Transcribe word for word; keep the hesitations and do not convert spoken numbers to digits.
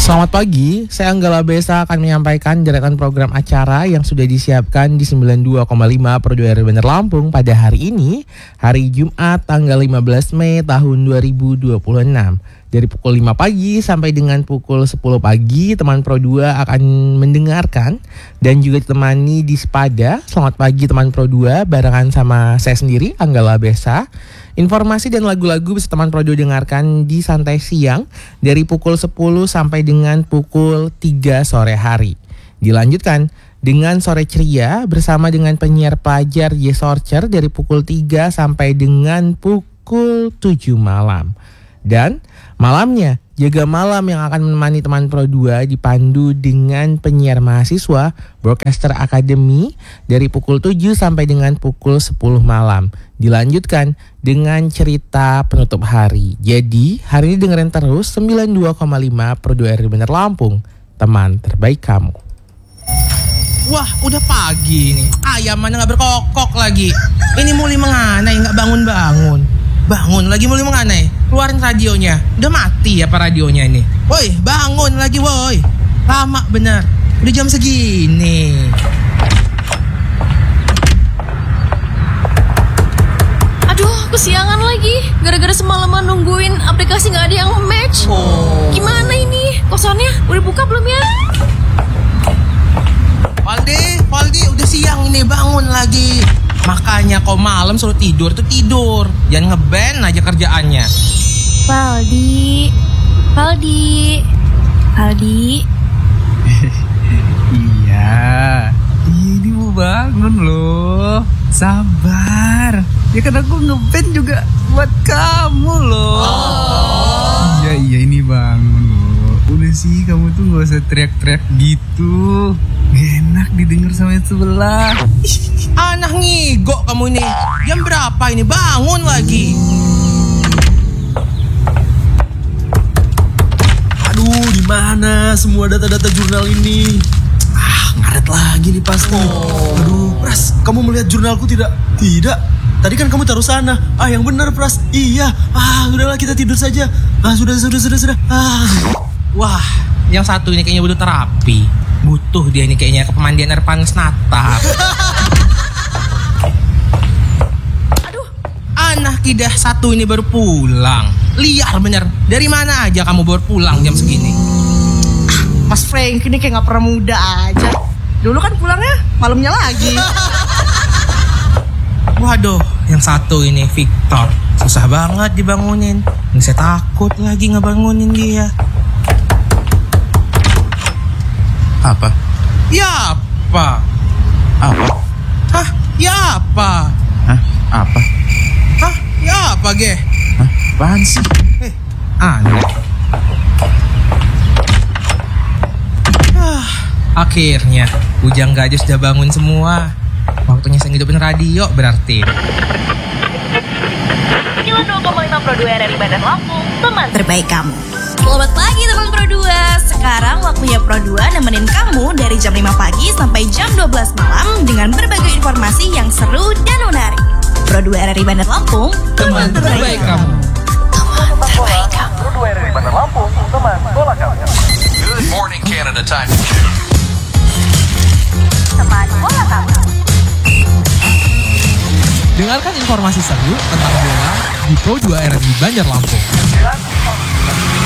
Selamat pagi, saya Anggala Besa akan menyampaikan deretan program acara yang sudah disiapkan di sembilan puluh dua koma lima Pro dua R R I Bandar Lampung pada hari ini, hari Jumat tanggal lima belas Mei tahun dua ribu dua puluh enam. Dari pukul lima pagi sampai dengan pukul sepuluh pagi, teman Pro dua akan mendengarkan dan juga ditemani di Sepada. Selamat pagi teman Pro dua, barengan sama saya sendiri, Anggala Besa. Informasi dan lagu-lagu bisa teman Pro dua dengarkan di Santai Siang dari pukul sepuluh sampai dengan pukul tiga sore hari. Dilanjutkan dengan Sore Ceria bersama dengan penyiar pelajar Yesorcer dari pukul tiga sampai dengan pukul tujuh malam. Dan malamnya Jaga Malam yang akan menemani teman Pro dua dipandu dengan penyiar mahasiswa Broadcaster Academy dari pukul tujuh sampai dengan pukul sepuluh malam. Dilanjutkan dengan cerita penutup hari. Jadi hari ini dengerin terus sembilan puluh dua koma lima Pro dua R R I Bandar Lampung, teman terbaik kamu. Wah, udah pagi nih. Ayam mana gak berkokok lagi. Ini mulai menganai, gak bangun-bangun. Bangun lagi mulai menganai. Keluarin radionya. Udah mati apa radionya ini? Woi, bangun lagi woi. Lama bener. Udah jam segini. Aduh, kesiangan lagi. Gara-gara semalaman nungguin aplikasi gak ada yang match. Oh. Gimana ini? Kosannya udah buka belum ya? Valdi, Valdi udah siang ini, bangun lagi. Makanya kau malam suruh tidur tuh tidur. Jangan ngeband aja kerjaannya. Valdi, Valdi, Valdi. Iya, ini mau bangun loh. Sabar. Ya kan aku ngeband juga buat kamu loh. Oh. Iya iya ini bangun loh. Udah sih kamu tuh gak usah teriak-teriak gitu. Enak didengar sama yang sebelah. Anak ngigok kamu ini. Jam berapa ini? Bangun lagi. Aduh, di mana semua data-data jurnal ini? Ah, ngaret lagi nih pasti. Oh. Aduh, Pras, kamu melihat jurnalku tidak? Tidak. Tadi kan kamu taruh sana. Ah, yang benar, Pras. Iya. Ah, udahlah kita tidur saja. Ah, sudah, sudah, sudah, sudah. Ah. Wah, yang satu ini kayaknya butuh terapi. Butuh dia ini kayaknya ke pemandian air panas Natal. Aduh, anak kidah satu ini baru pulang. Liar bener. Dari mana aja kamu baru pulang jam segini? Mas Frank ini kayak gak pernah muda aja. Dulu kan pulangnya malamnya lagi. Waduh, yang satu ini Victor. Susah banget dibangunin. Ini saya takut lagi ngebangunin dia. Apa? Ya apa? Apa? Hah? Ya apa? Hah? Apa? Hah? Ya apa, Ge? Hah? Apaan sih? Eh, aneh. Ah, akhirnya Ujang Gajah sudah bangun semua. Waktunya saya ngidupin radio berarti. sembilan puluh dua koma lima Pro dua R R I Bandar Lampung, teman terbaik kamu. Selamat pagi teman Pro dua. Sekarang waktunya Pro dua nemenin kamu dari jam lima pagi sampai jam dua belas malam dengan berbagai informasi yang seru dan menarik. Pro dua R R I Bandar Lampung, Teman terbaik kamu. Teman terbaik kamu. Pro dua R R I Bandar Lampung, teman bola kamu. Good morning Canada time. teman bola kamu. Dengarkan informasi seru tentang bola di Pro dua R R I Bandar Lampung.